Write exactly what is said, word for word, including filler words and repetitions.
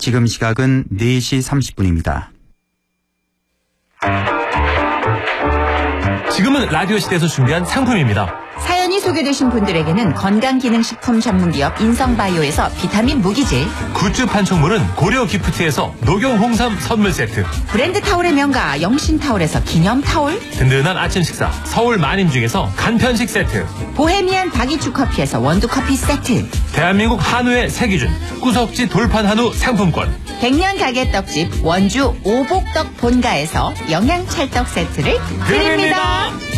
지금 시각은 네 시 삼십 분입니다. 지금은 라디오 시대에서 준비한 상품입니다. 사연이 소개되신 분들에게는 건강기능식품 전문기업 인성바이오에서 비타민 무기질, 굿즈 판촉물은 고려기프트에서 녹용 홍삼 선물 세트, 브랜드 타올의 명가 영신타올에서 기념타올, 든든한 아침 식사 서울 만인중에서 간편식 세트, 보헤미안 박이추 커피에서 원두커피 세트, 대한민국 한우의 세기준 구석지 돌판 한우 상품권, 백년 가게 떡집 원주 오복떡 본가에서 영양찰떡 세트를 드립니다.